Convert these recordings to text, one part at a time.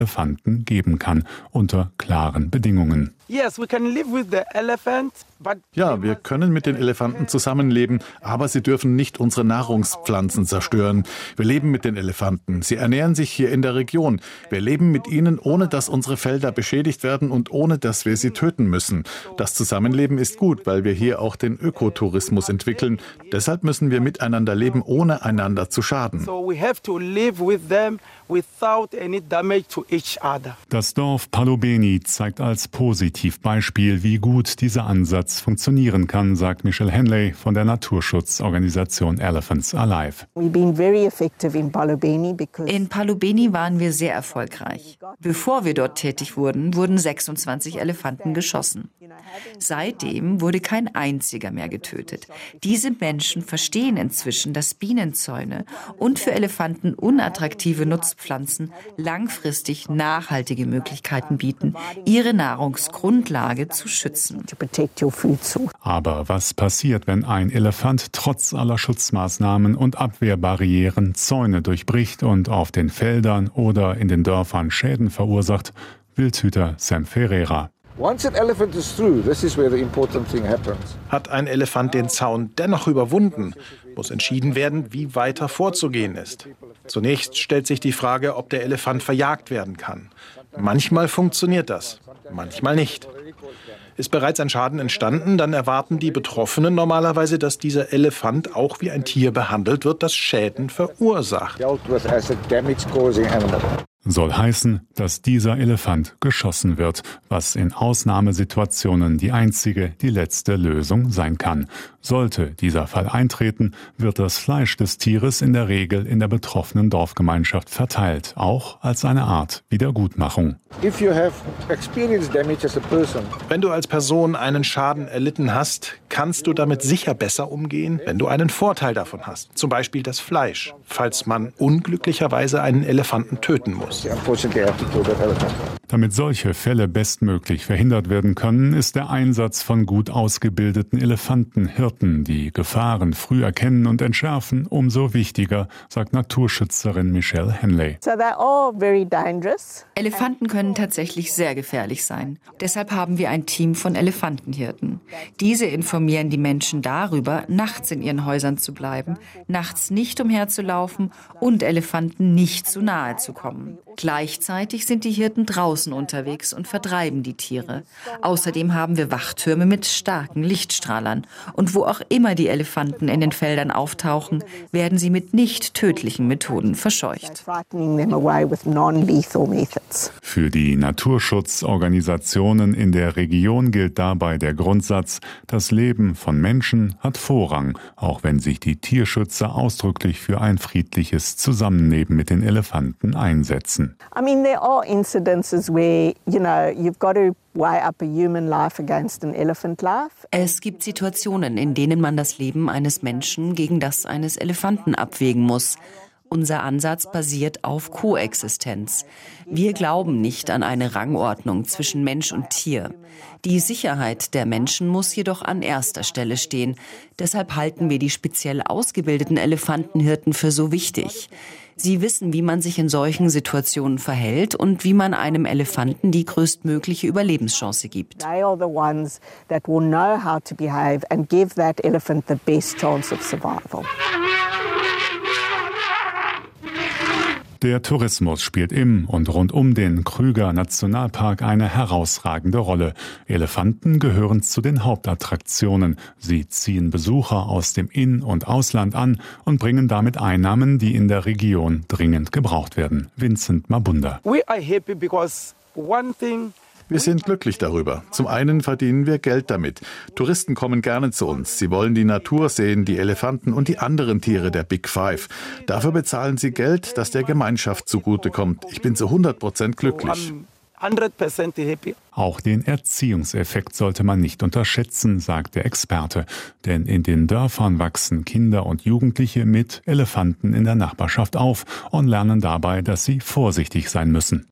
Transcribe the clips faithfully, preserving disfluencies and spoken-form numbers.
Elefanten geben kann, unter klaren Bedingungen. Ja, wir können mit den Elefanten zusammenleben, aber sie dürfen nicht unsere Nahrungspflanzen zerstören. Wir leben mit den Elefanten. Sie ernähren sich hier in der Region. Wir leben mit ihnen, ohne dass unsere Felder beschädigt werden und ohne dass wir sie töten müssen. Das Zusammenleben ist gut, weil wir hier auch den Ökotourismus entwickeln. Deshalb müssen wir miteinander leben, ohne einander zu schaden. Das Dorf Palobeni zeigt als Positivbeispiel, wie gut dieser Ansatz funktionieren kann, sagt Michelle Henley von der Naturschutzorganisation Elephants Alive. In Palobeni waren wir sehr erfolgreich. Bevor wir dort tätig wurden, wurden sechsundzwanzig Elefanten geschossen. Seitdem wurde kein einziger mehr getötet. Diese Menschen verstehen inzwischen, dass Bienenzäune und für Elefanten unattraktive Nutzpflanzen langfristig nachhaltige Möglichkeiten bieten, ihre Nahrungsgrundlage zu schützen. Aber was passiert, wenn ein Elefant trotz aller Schutzmaßnahmen und Abwehrbarrieren Zäune durchbricht und auf den Feldern oder in den Dörfern Schäden verursacht? Wildhüter Sam Ferreira. Hat ein Elefant den Zaun dennoch überwunden, muss entschieden werden, wie weiter vorzugehen ist. Zunächst stellt sich die Frage, ob der Elefant verjagt werden kann. Manchmal funktioniert das, manchmal nicht. Ist bereits ein Schaden entstanden, dann erwarten die Betroffenen normalerweise, dass dieser Elefant auch wie ein Tier behandelt wird, das Schäden verursacht. Soll heißen, dass dieser Elefant geschossen wird, was in Ausnahmesituationen die einzige, die letzte Lösung sein kann. Sollte dieser Fall eintreten, wird das Fleisch des Tieres in der Regel in der betroffenen Dorfgemeinschaft verteilt, auch als eine Art Wiedergutmachung. Wenn du als Person einen Schaden erlitten hast, kannst du damit sicher besser umgehen, wenn du einen Vorteil davon hast, zum Beispiel das Fleisch, falls man unglücklicherweise einen Elefanten töten muss. Damit solche Fälle bestmöglich verhindert werden können, ist der Einsatz von gut ausgebildeten Elefantenhirten, die Gefahren früh erkennen und entschärfen, umso wichtiger, sagt Naturschützerin Michelle Henley. Elefanten können tatsächlich sehr gefährlich sein. Deshalb haben wir ein Team von Elefantenhirten. Diese informieren die Menschen darüber, nachts in ihren Häusern zu bleiben, nachts nicht umherzulaufen und Elefanten nicht zu nahe zu kommen. Gleichzeitig sind die Hirten draußen unterwegs und vertreiben die Tiere. Außerdem haben wir Wachtürme mit starken Lichtstrahlern. Und wo auch immer die Elefanten in den Feldern auftauchen, werden sie mit nicht tödlichen Methoden verscheucht. Für die Naturschutzorganisationen in der Region gilt dabei der Grundsatz, das Leben von Menschen hat Vorrang, auch wenn sich die Tierschützer ausdrücklich für ein friedliches Zusammenleben mit den Elefanten einsetzen. I mean, there are incidences where, you know, you've got to weigh up a human life against an elephant life. Es gibt Situationen, in denen man das Leben eines Menschen gegen das eines Elefanten abwägen muss. Unser Ansatz basiert auf Koexistenz. Wir glauben nicht an eine Rangordnung zwischen Mensch und Tier. Die Sicherheit der Menschen muss jedoch an erster Stelle stehen. Deshalb halten wir die speziell ausgebildeten Elefantenhirten für so wichtig. Sie wissen, wie man sich in solchen Situationen verhält und wie man einem Elefanten die größtmögliche Überlebenschance gibt. They are the ones that will know how to behave and give that elephant the best chance of survival. Der Tourismus spielt im und rund um den Krüger Nationalpark eine herausragende Rolle. Elefanten gehören zu den Hauptattraktionen. Sie ziehen Besucher aus dem In- und Ausland an und bringen damit Einnahmen, die in der Region dringend gebraucht werden. Vincent Mabunda. We are happy because one thing Wir sind glücklich darüber. Zum einen verdienen wir Geld damit. Touristen kommen gerne zu uns. Sie wollen die Natur sehen, die Elefanten und die anderen Tiere der Big Five. Dafür bezahlen sie Geld, das der Gemeinschaft zugutekommt. Ich bin zu hundert Prozent glücklich. hundred percent happy. Auch den Erziehungseffekt sollte man nicht unterschätzen, sagt der Experte. Denn in den Dörfern wachsen Kinder und Jugendliche mit Elefanten in der Nachbarschaft auf und lernen dabei, dass sie vorsichtig sein müssen.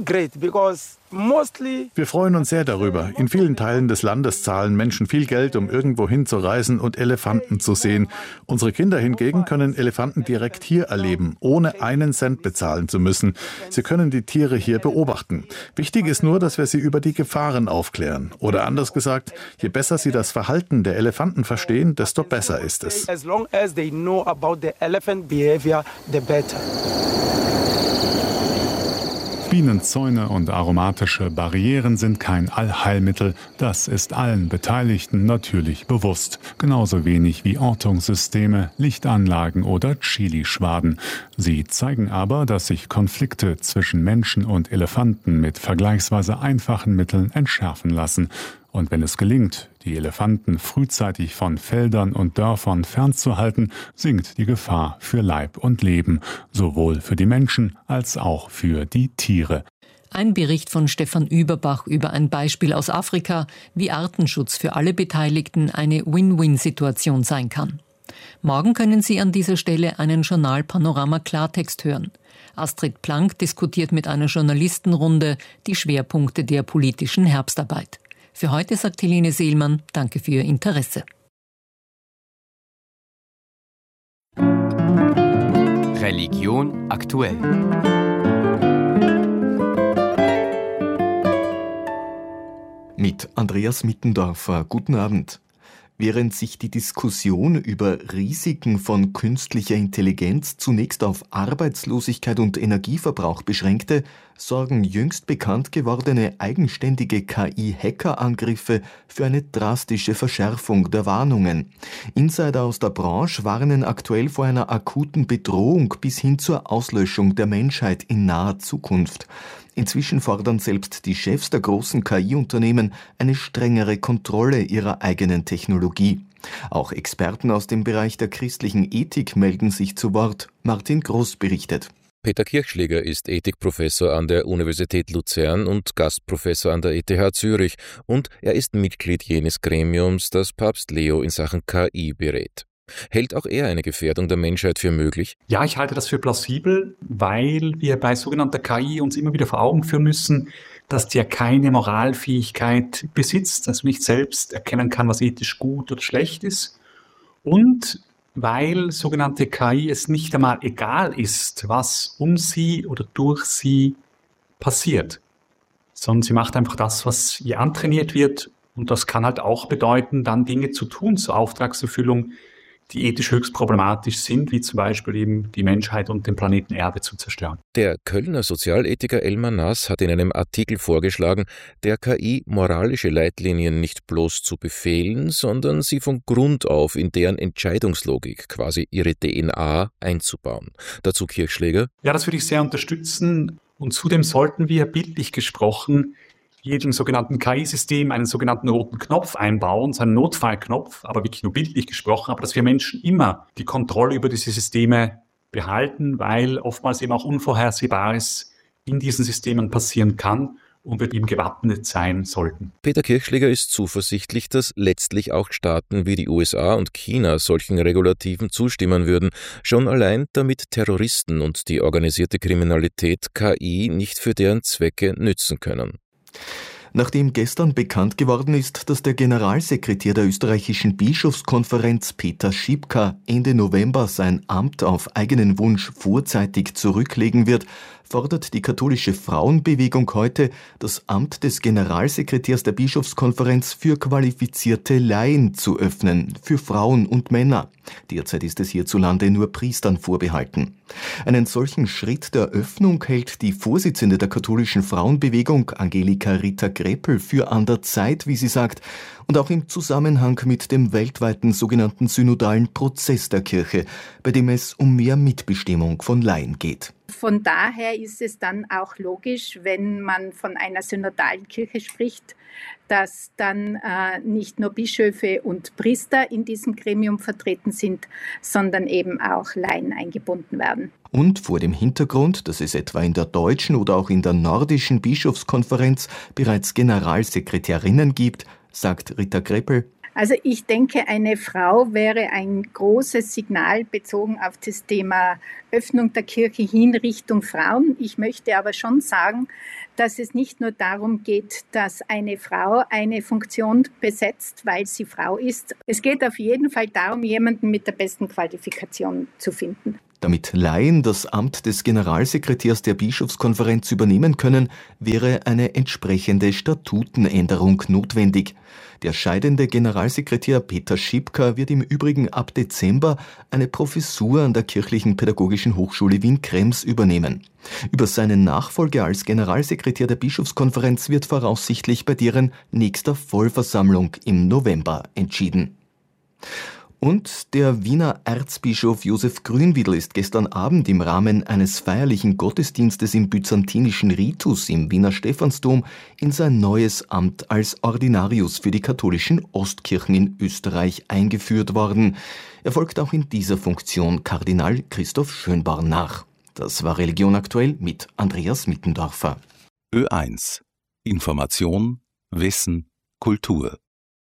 Wir freuen uns sehr darüber. In vielen Teilen des Landes zahlen Menschen viel Geld, um irgendwo hin zu reisen und Elefanten zu sehen. Unsere Kinder hingegen können Elefanten direkt hier erleben, ohne einen Cent bezahlen zu müssen. Sie können die Tiere hier beobachten. Wichtig ist nur, dass wir sie über die Gefahren aufklären. Oder anders gesagt, je besser sie das Verhalten der Elefanten verstehen, desto besser ist es. As long as they know about the elephant behavior, the better. Bienenzäune und aromatische Barrieren sind kein Allheilmittel. Das ist allen Beteiligten natürlich bewusst. Genauso wenig wie Ortungssysteme, Lichtanlagen oder Chilischwaden. Sie zeigen aber, dass sich Konflikte zwischen Menschen und Elefanten mit vergleichsweise einfachen Mitteln entschärfen lassen. Und wenn es gelingt, die Elefanten frühzeitig von Feldern und Dörfern fernzuhalten, sinkt die Gefahr für Leib und Leben, sowohl für die Menschen als auch für die Tiere. Ein Bericht von Stefan Überbach über ein Beispiel aus Afrika, wie Artenschutz für alle Beteiligten eine Win-Win-Situation sein kann. Morgen können Sie an dieser Stelle einen Journal Panorama Klartext hören. Astrid Plank diskutiert mit einer Journalistenrunde die Schwerpunkte der politischen Herbstarbeit. Für heute sagt Helene Seelmann, danke für Ihr Interesse. Religion aktuell. Mit Andreas Mittendorfer. Guten Abend. Während sich die Diskussion über Risiken von künstlicher Intelligenz zunächst auf Arbeitslosigkeit und Energieverbrauch beschränkte, sorgen jüngst bekannt gewordene eigenständige K I-Hackerangriffe für eine drastische Verschärfung der Warnungen. Insider aus der Branche warnen aktuell vor einer akuten Bedrohung bis hin zur Auslöschung der Menschheit in naher Zukunft. Inzwischen fordern selbst die Chefs der großen K I-Unternehmen eine strengere Kontrolle ihrer eigenen Technologie. Auch Experten aus dem Bereich der christlichen Ethik melden sich zu Wort. Martin Groß berichtet. Peter Kirchschläger ist Ethikprofessor an der Universität Luzern und Gastprofessor an der E T H Zürich und er ist Mitglied jenes Gremiums, das Papst Leo in Sachen K I berät. Hält auch er eine Gefährdung der Menschheit für möglich? Ja, ich halte das für plausibel, weil wir bei sogenannter K I uns immer wieder vor Augen führen müssen, dass die ja keine Moralfähigkeit besitzt, also nicht selbst erkennen kann, was ethisch gut oder schlecht ist. Und weil sogenannte K I es nicht einmal egal ist, was um sie oder durch sie passiert, sondern sie macht einfach das, was ihr antrainiert wird. Und das kann halt auch bedeuten, dann Dinge zu tun zur Auftragserfüllung, die ethisch höchst problematisch sind, wie zum Beispiel eben die Menschheit und den Planeten Erde zu zerstören. Der Kölner Sozialethiker Elmar Nass hat in einem Artikel vorgeschlagen, der K I moralische Leitlinien nicht bloß zu befehlen, sondern sie von Grund auf in deren Entscheidungslogik, quasi ihre D N A, einzubauen. Dazu Kirchschläger. Ja, das würde ich sehr unterstützen. Und zudem sollten wir bildlich gesprochen jedem sogenannten K I-System einen sogenannten roten Knopf einbauen, so einen Notfallknopf, aber wirklich nur bildlich gesprochen, aber dass wir Menschen immer die Kontrolle über diese Systeme behalten, weil oftmals eben auch Unvorhersehbares in diesen Systemen passieren kann und wir eben gewappnet sein sollten. Peter Kirchschläger ist zuversichtlich, dass letztlich auch Staaten wie die U S A und China solchen Regulativen zustimmen würden, schon allein damit Terroristen und die organisierte Kriminalität K I nicht für deren Zwecke nützen können. Nachdem gestern bekannt geworden ist, dass der Generalsekretär der österreichischen Bischofskonferenz Peter Schipka Ende November sein Amt auf eigenen Wunsch vorzeitig zurücklegen wird, fordert die katholische Frauenbewegung heute, das Amt des Generalsekretärs der Bischofskonferenz für qualifizierte Laien zu öffnen, für Frauen und Männer. Derzeit ist es hierzulande nur Priestern vorbehalten. Einen solchen Schritt der Öffnung hält die Vorsitzende der katholischen Frauenbewegung, Angelika Ritter-Greppel, für an der Zeit, wie sie sagt, Und auch im Zusammenhang mit dem weltweiten sogenannten synodalen Prozess der Kirche, bei dem es um mehr Mitbestimmung von Laien geht. Von daher ist es dann auch logisch, wenn man von einer synodalen Kirche spricht, dass dann äh, nicht nur Bischöfe und Priester in diesem Gremium vertreten sind, sondern eben auch Laien eingebunden werden. Und vor dem Hintergrund, dass es etwa in der deutschen oder auch in der nordischen Bischofskonferenz bereits Generalsekretärinnen gibt, sagt Rita Greppel. Also ich denke, eine Frau wäre ein großes Signal bezogen auf das Thema Öffnung der Kirche hin Richtung Frauen. Ich möchte aber schon sagen, dass es nicht nur darum geht, dass eine Frau eine Funktion besetzt, weil sie Frau ist. Es geht auf jeden Fall darum, jemanden mit der besten Qualifikation zu finden. Damit Laien das Amt des Generalsekretärs der Bischofskonferenz übernehmen können, wäre eine entsprechende Statutenänderung notwendig. Der scheidende Generalsekretär Peter Schipka wird im Übrigen ab Dezember eine Professur an der Kirchlichen Pädagogischen Hochschule Wien-Krems übernehmen. Über seinen Nachfolger als Generalsekretär der Bischofskonferenz wird voraussichtlich bei deren nächster Vollversammlung im November entschieden. Und der Wiener Erzbischof Josef Grünwiedl ist gestern Abend im Rahmen eines feierlichen Gottesdienstes im byzantinischen Ritus im Wiener Stephansdom in sein neues Amt als Ordinarius für die katholischen Ostkirchen in Österreich eingeführt worden. Er folgt auch in dieser Funktion Kardinal Christoph Schönborn nach. Das war Religion aktuell mit Andreas Mittendorfer. Ö eins. Information, Wissen, Kultur.